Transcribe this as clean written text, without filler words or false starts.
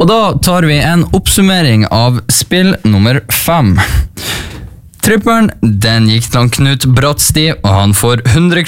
Og da tar vi en oppsummering av spill nummer 5. Tripperen, den gikk til han Knut Brattsti, og han får 100